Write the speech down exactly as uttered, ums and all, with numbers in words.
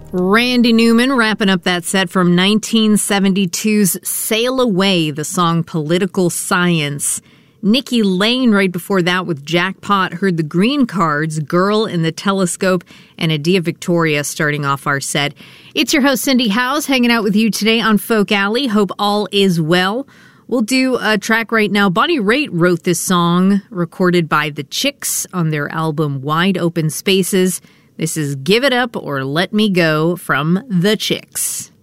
Randy Newman wrapping up that set from nineteen seventy-two's Sail Away, the song Political Science. Nikki Lane right before that with Jackpot heard the Green Cards, Girl in the Telescope, and Adia Victoria starting off our set. It's your host Cindy Howes hanging out with you today on Folk Alley. Hope all is well. We'll do a track right now. Bonnie Raitt wrote this song, recorded by The Chicks on their album Wide Open Spaces. This is Give It Up or Let Me Go from The Chicks.